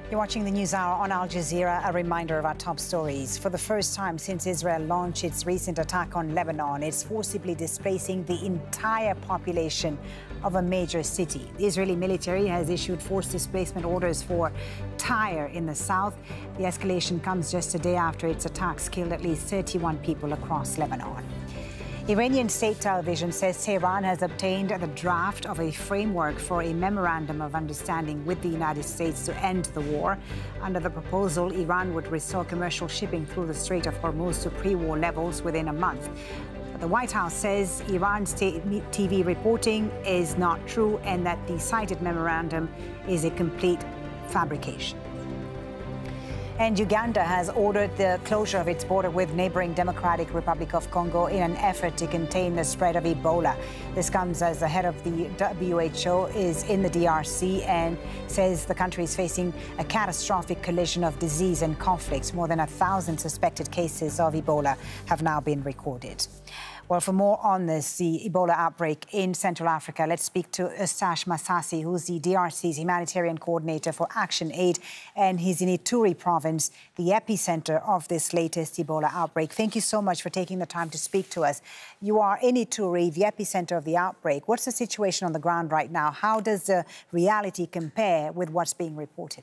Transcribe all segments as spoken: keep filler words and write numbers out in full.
You're watching the News Hour on Al Jazeera. A reminder of our top stories. For the first time since Israel launched its recent attack on Lebanon, it's forcibly displacing the entire population of a major city. The Israeli military has issued forced displacement orders for Tyre in the south. The escalation comes just a day after its attacks killed at least thirty-one people across Lebanon. Iranian state television says Tehran has obtained the draft of a framework for a memorandum of understanding with the United States to end the war. Under the proposal, Iran would restore commercial shipping through the Strait of Hormuz to pre-war levels within a month. But the White House says Iran's T V reporting is not true and that the cited memorandum is a complete fabrication. And Uganda has ordered the closure of its border with neighboring Democratic Republic of Congo in an effort to contain the spread of Ebola. This comes as the head of the W H O is in the D R C and says the country is facing a catastrophic collision of disease and conflicts. More than a thousand suspected cases of Ebola have now been recorded. Well, for more on this, the Ebola outbreak in Central Africa, let's speak to Eustache Masasi, who's the D R C's humanitarian coordinator for Action Aid, and he's in Ituri province, the epicenter of this latest Ebola outbreak. Thank you so much for taking the time to speak to us. You are in Ituri, the epicenter of the outbreak. What's the situation on the ground right now? How does the reality compare with what's being reported?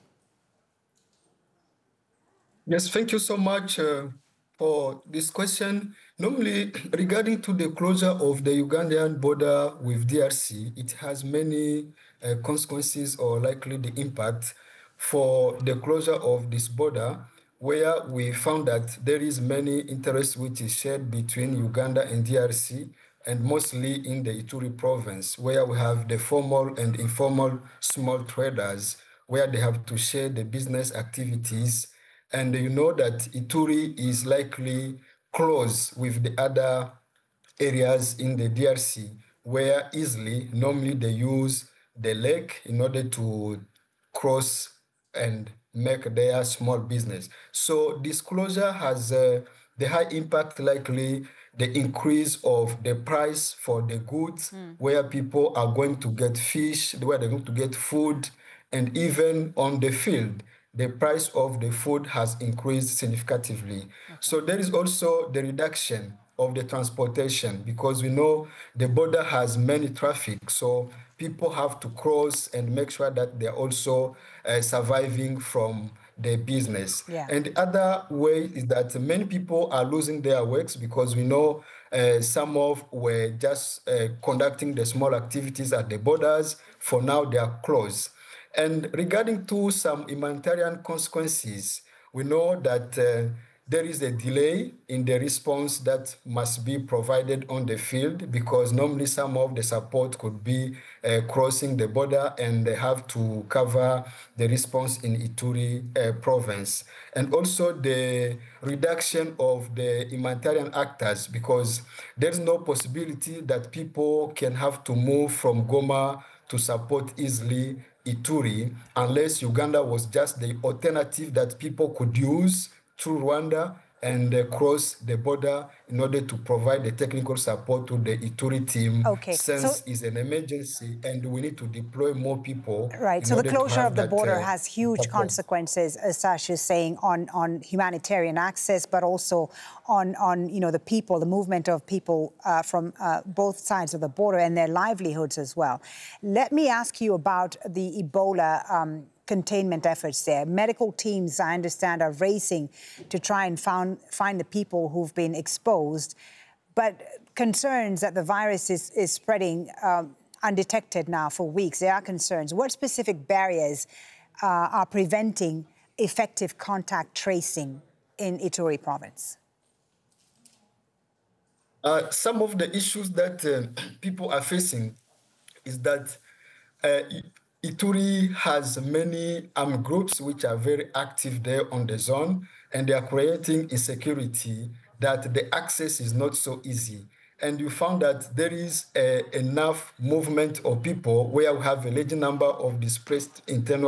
Yes, thank you so much uh, for this question. Normally, regarding to the closure of the Ugandan border with D R C, it has many uh, consequences or likely the impact for the closure of this border, where we found that there is many interest which is shared between Uganda and D R C, and mostly in the Ituri province, where we have the formal and informal small traders, where they have to share the business activities. And you know that Ituri is likely close with the other areas in the D R C, where easily, normally they use the lake in order to cross and make their small business. So this closure has uh, the high impact, likely the increase of the price for the goods, mm. where people are going to get fish, where they're going to get food, and even on the field, the price of the food has increased significantly. Okay. So there is also the reduction of the transportation, because we know the border has many traffic. So people have to cross and make sure that they're also uh, surviving from their business. Yeah. And the other way is that many people are losing their works, because we know uh, some of were just uh, conducting the small activities at the borders. For now, they are closed. And regarding to some humanitarian consequences, we know that uh, there is a delay in the response that must be provided on the field, because normally some of the support could be uh, crossing the border and they have to cover the response in Ituri uh, province. And also the reduction of the humanitarian actors, because there's no possibility that people can have to move from Goma to support easily Ituri, unless Uganda was just the alternative that people could use through Rwanda and uh, cross the border in order to provide the technical support to the Ituri team. Okay, since so it's an emergency and we need to deploy more people. Right, so the closure of the that, border uh, has huge support. consequences, as Sash is saying, on, on humanitarian access, but also on, on you know, the people, the movement of people uh, from uh, both sides of the border and their livelihoods as well. Let me ask you about the Ebola um, containment efforts there. Medical teams, I understand, are racing to try and found, find the people who've been exposed, but concerns that the virus is, is spreading um, undetected now for weeks. There are concerns. What specific barriers uh, are preventing effective contact tracing in Ituri province? Uh, some of the issues that uh, people are facing is that uh, Ituri has many armed groups which are very active there on the zone, and they are creating insecurity that the access is not so easy. And you found that there is uh, enough movement of people where we have a large number of displaced internal